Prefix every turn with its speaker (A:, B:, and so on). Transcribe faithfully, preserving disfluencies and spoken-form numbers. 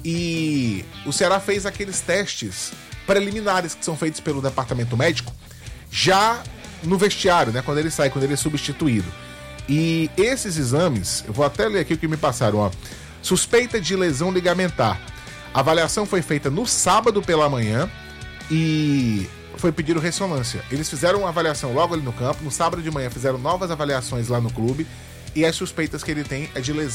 A: E o Ceará fez aqueles testes preliminares que são feitos pelo departamento médico já no vestiário, né? Quando ele sai, quando ele é substituído. E esses exames, eu vou até ler aqui o que me passaram, ó. Suspeita de lesão ligamentar. A avaliação foi feita no sábado pela manhã e foi pedido ressonância. Eles fizeram uma avaliação logo ali no campo, no sábado de manhã fizeram novas avaliações lá no clube e as suspeitas que ele tem é de lesão